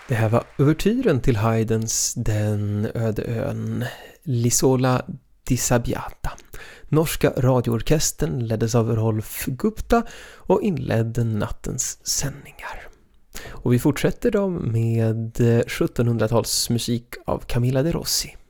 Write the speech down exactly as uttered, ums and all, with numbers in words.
Det här var uvertyren till Haydns Den öde ön, L'Isola di Sabbiata. Norska radioorkestern leddes av Rolf Gupta och inledde nattens sändningar. Och vi fortsätter då med sjuttonhundratalsmusik av Camilla de Rossi.